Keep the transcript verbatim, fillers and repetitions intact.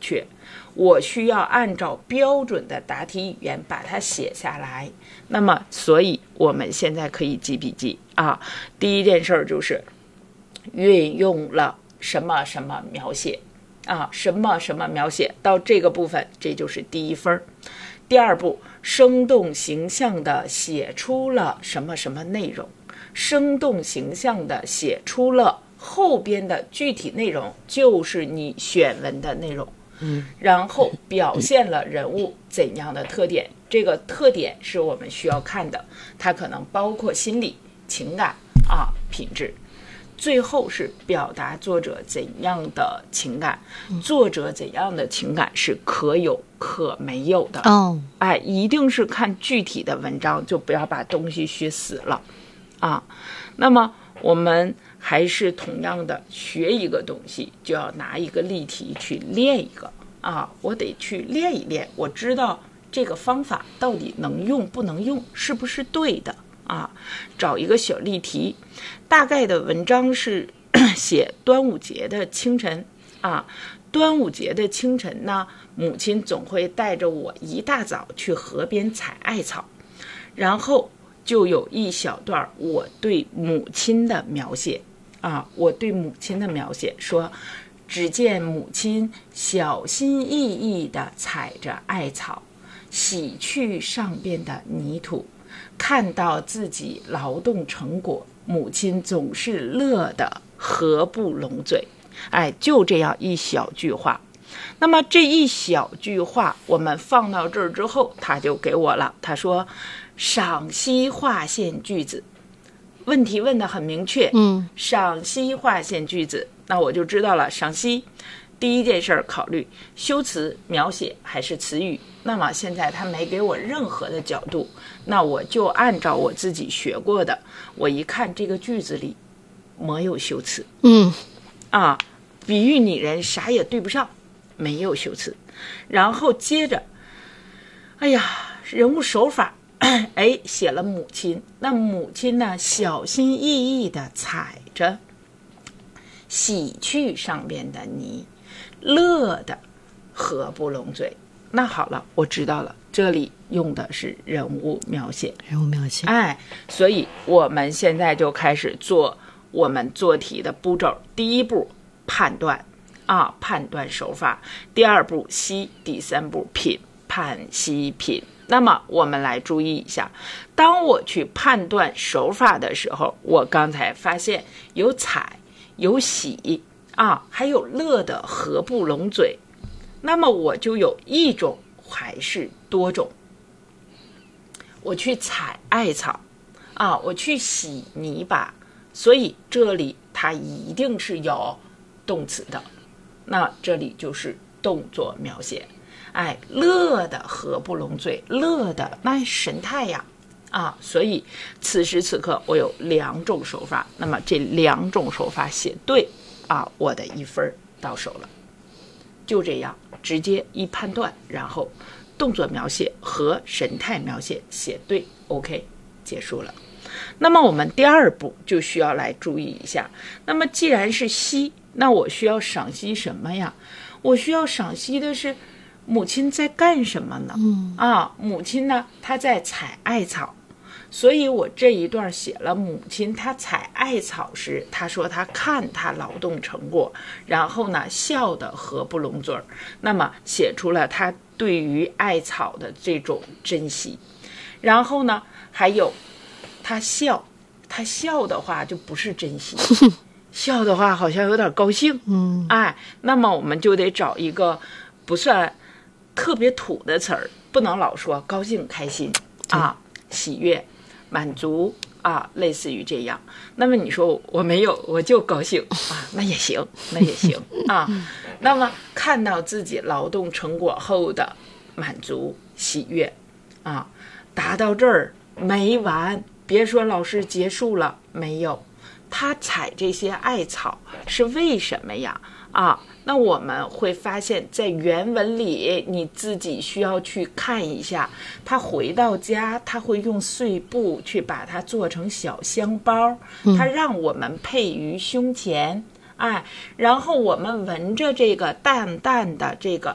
确，我需要按照标准的答题语言把它写下来。那么所以我们现在可以记笔记啊。第一件事就是运用了什么什么描写啊，什么什么描写，到这个部分这就是第一分。第二步，生动形象地写出了什么什么内容，生动形象地写出了后边的具体内容，就是你选文的内容。嗯，然后表现了人物怎样的特点，这个特点是我们需要看的，它可能包括心理、情感啊、品质。最后是表达作者怎样的情感，作者怎样的情感是可有可没有的。 哦， 哎，一定是看具体的文章，就不要把东西学死了啊。那么我们还是同样的学一个东西，就要拿一个例题去练一个啊，我得去练一练，我知道这个方法到底能用不能用，是不是对的啊？找一个小例题，大概的文章是写端午节的清晨啊。端午节的清晨呢，母亲总会带着我一大早去河边采艾草，然后就有一小段我对母亲的描写啊，我对母亲的描写说，只见母亲小心翼翼地采着艾草，洗去上边的泥土，看到自己劳动成果，母亲总是乐得合不拢嘴。哎，就这样一小句话。那么这一小句话我们放到这儿之后，他就给我了，他说赏析划线句子，问题问得很明确， 嗯， 赏析划线句子，那我就知道了。赏析第一件事考虑修辞、描写还是词语。那么现在他没给我任何的角度，那我就按照我自己学过的，我一看这个句子里没有修辞， 嗯啊，比喻拟人啥也对不上，没有修辞。然后接着，哎呀，人物手法，哎，写了母亲。那母亲呢，小心翼翼地踩着，洗去上边的泥，乐得合不拢嘴。那好了，我知道了，这里用的是人物描写。 人物描写， 哎，所以我们现在就开始做我们做题的步骤。第一步判断啊，判断手法；第二步析；第三步品，判析品。那么我们来注意一下，当我去判断手法的时候，我刚才发现有采，有洗啊，还有乐得合不拢嘴。那么我就有一种还是多种？我去采艾草啊，我去洗泥巴，所以这里它一定是有动词的。那这里就是动作描写。哎，乐得合不拢嘴，乐的那神态呀啊！所以此时此刻我有两种手法，那么这两种手法写对啊，我的一分到手了。就这样直接一判断，然后动作描写和神态描写写对 OK 结束了。那么我们第二步就需要来注意一下，那么既然是析，那我需要赏析什么呀？我需要赏析的是母亲在干什么呢？嗯啊，母亲呢，她在采艾草。所以我这一段写了母亲她采艾草时，她说她看她劳动成果，然后呢笑得合不拢嘴儿，那么写出了她对于艾草的这种珍惜。然后呢还有她笑，她笑的话就不是珍惜，笑的话好像有点高兴，嗯，哎，那么我们就得找一个不算特别土的词儿，不能老说高兴开心啊，喜悦满足啊，类似于这样。那么你说我没有，我就高兴啊，那也行，那也行啊。那么看到自己劳动成果后的满足喜悦啊，达到这儿没完，别说老师结束了，没有。他采这些艾草是为什么呀？啊，那我们会发现在原文里你自己需要去看一下，他回到家他会用碎布去把它做成小香包，他让我们配于胸前，哎，然后我们闻着这个淡淡的这个